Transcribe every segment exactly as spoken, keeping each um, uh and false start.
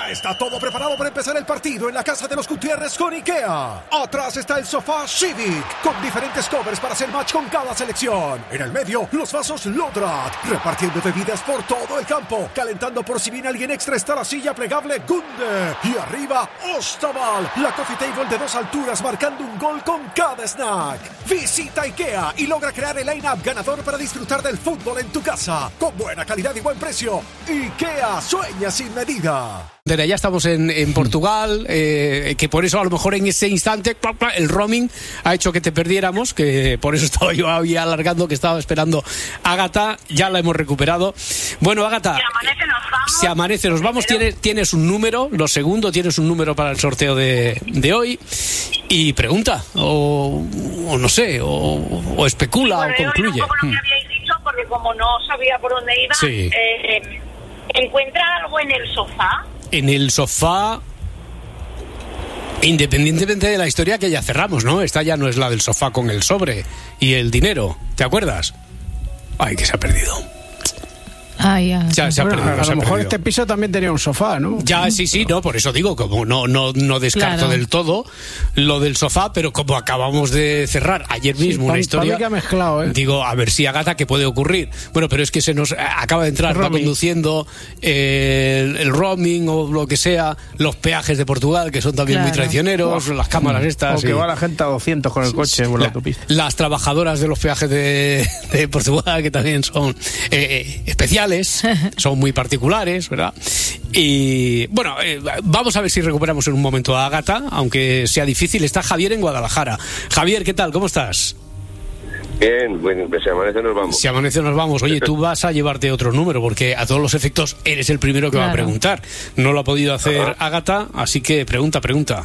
Ya está todo preparado para empezar el partido en la casa de los Gutiérrez con IKEA. Atrás está el sofá Civic, con diferentes covers para hacer match con cada selección. En el medio, los vasos Lodrat, repartiendo bebidas por todo el campo. Calentando por si viene alguien extra está la silla plegable Gunde. Y arriba, Ostaval, la coffee table de dos alturas marcando un gol con cada snack. Visita IKEA y logra crear el line-up ganador para disfrutar del fútbol en tu casa. Con buena calidad y buen precio. IKEA, sueña sin medida. Ya estamos en, en Portugal, eh, que por eso a lo mejor en ese instante el roaming ha hecho que te perdiéramos, que por eso estaba yo ahí alargando, que estaba esperando a Ágata. Ya la hemos recuperado. Bueno, Ágata, si amanece nos vamos, si amanece, nos vamos. Tienes, tienes un número, lo segundo, tienes un número para el sorteo de, de hoy. Y pregunta, o, o no sé, o, o especula, sí, o concluye. Un poco lo que habíais dicho, porque como no sabía por dónde iba, sí. eh, ¿encuentra algo en el sofá? En el sofá, independientemente de la historia que ya cerramos, ¿no? Esta ya no es la del sofá con el sobre y el dinero, ¿te acuerdas? Ay, que se ha perdido. Ah, ya. Ya, se ha bueno, perdido, a se lo ha mejor perdido. este piso también tenía un sofá, ¿no? Ya, sí, sí, no, por eso digo, como no, no, no descarto Claro. del todo lo del sofá, pero como acabamos de cerrar ayer mismo Sí, una pa- historia, pa' mí que ha mezclado, ¿eh? digo, a ver si Ágata, ¿qué puede ocurrir? Bueno, pero es que se nos eh, acaba de entrar, va Roaming. conduciendo eh, el, el roaming o lo que sea, los peajes de Portugal, que son también Claro. muy traicioneros, las cámaras estas. O que y- va la gente a doscientos con el coche por la La- autopista. las trabajadoras de los peajes de, de Portugal, que también son eh, eh, especiales, son muy particulares, ¿verdad? Y bueno, eh, vamos a ver si recuperamos en un momento a Ágata, aunque sea difícil. Está Javier en Guadalajara. Javier, ¿qué tal? ¿Cómo estás? Bien, bueno, pues si amanece nos vamos. Si amanece nos vamos. Oye, tú vas a llevarte otro número, porque a todos los efectos eres el primero que va a Claro. preguntar. No lo ha podido hacer Ajá. Ágata, así que pregunta, pregunta.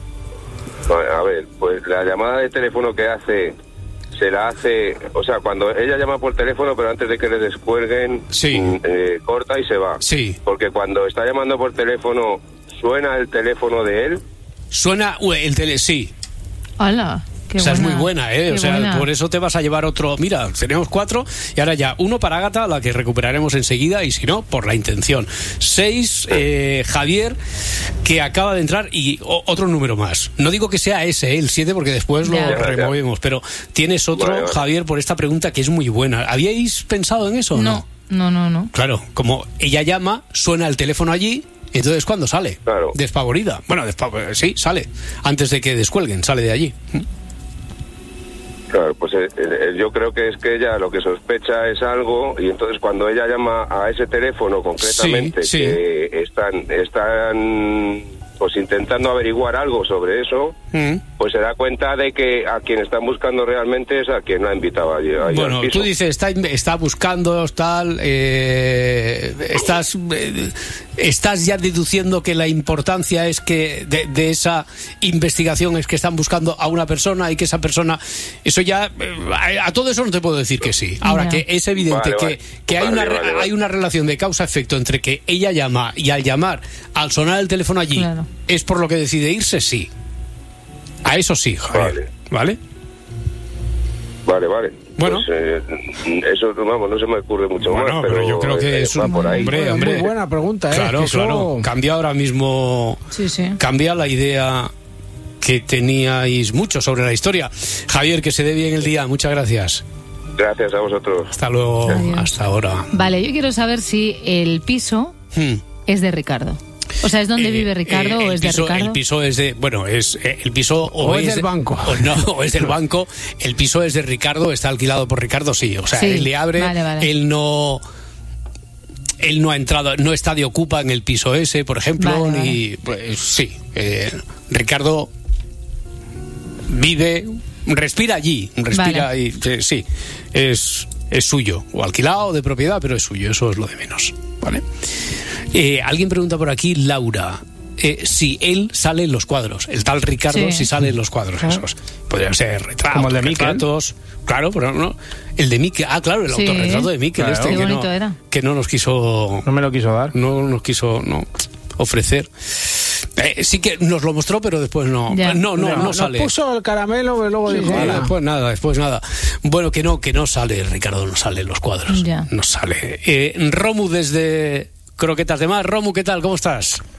A ver, pues la llamada de teléfono que hace, se la hace, o sea, cuando ella llama por teléfono, pero antes de que le descuelguen, Sí. mm, eh, corta y se va. Sí. Porque cuando está llamando por teléfono, suena el teléfono de él. Suena uh, el tele... Sí. Hola. Qué o sea, buena. es muy buena, ¿eh? Qué O sea, buena. por eso te vas a llevar otro... Mira, tenemos cuatro y ahora ya uno para Ágata, la que recuperaremos enseguida, y si no, por la intención. Seis, eh, Javier, que acaba de entrar, y o- otro número más. No digo que sea ese, ¿eh? El siete, porque después lo Ya. removemos, pero tienes otro, Vale, vale. Javier, por esta pregunta que es muy buena. ¿Habíais pensado en eso o no? No, no, no, no. Claro, como ella llama, suena el teléfono allí, entonces ¿cuándo sale? Claro. Despavorida. Bueno, despav- sí, sale. Antes de que descuelguen, sale de allí. Claro, pues eh, eh, yo creo que es que ella lo que sospecha es algo, y entonces cuando ella llama a ese teléfono concretamente, Sí, sí. que están, están pues intentando averiguar algo sobre eso, Mm. pues se da cuenta de que a quien están buscando realmente es a quien la ha invitado allí, allí Bueno, al piso. tú dices, está, está buscando, tal, eh, estás, eh, estás ya deduciendo que la importancia es que de, de esa investigación es que están buscando a una persona y que esa persona, eso ya, eh, a, a todo eso no te puedo decir que sí. Ahora Ya. que es evidente Vale, que, vale. que hay, Vale, una, re- vale, vale. hay una relación de causa-efecto entre que ella llama y al llamar, al sonar el teléfono allí, Claro. es por lo que decide irse, sí. A eso sí, Javier. ¿Vale? Vale, vale. Bueno. Pues, eh, eso, vamos, no se me ocurre mucho Bueno, más, pero pero yo creo que eh, es va un por ahí. hombre, Bueno, hombre. muy buena pregunta, ¿eh? Claro, Que eso- claro. Cambia ahora mismo, Sí, sí. cambia la idea que teníais mucho sobre la historia. Javier, que se dé bien el día. Muchas gracias. Gracias a vosotros. Hasta luego. Adiós. Hasta ahora. Vale, yo quiero saber si el piso Hmm. es de Ricardo. O sea, ¿es donde Eh, vive Ricardo eh, o el es de piso, Ricardo? El piso es de, bueno, es eh, el piso o, O es del de- banco. o no, o es del banco. El piso es de Ricardo, está alquilado por Ricardo, sí. O sea, Sí, él le abre, vale, vale. él no, él no ha entrado, no está de ocupa en el piso ese, por ejemplo, Vale, vale. ni, pues, sí. eh, Ricardo vive, respira allí, respira Vale. y eh, sí, es es suyo, o alquilado o de propiedad, pero es suyo, eso es lo de menos, ¿vale? Eh, alguien pregunta por aquí, Laura, eh, si él sale en los cuadros, el tal Ricardo, Sí. si sale en los cuadros Claro. esos. Podrían ser retratos, Como el de Miquel. retratos, claro, pero no. El de Miquel, ah, claro, el Sí. autorretrato de Miquel, Claro. este Qué que bonito no, era. que no nos quiso, No me lo quiso dar. no nos quiso, no ofrecer. Eh, sí que nos lo mostró, pero después no. Ya. No, no, no, Nos sale. puso el caramelo, pero luego dijo, Vale, "Ala". después nada, después nada. Bueno, que no, que no sale, Ricardo, no sale en los cuadros. Ya. No sale. Eh, Romu desde Croquetas de Mar. Romu, ¿qué tal? ¿Cómo estás?